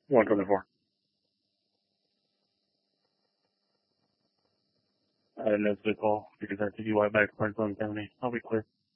124. I didn't know it's a call because I have to do white back Prince County. I'll be clear.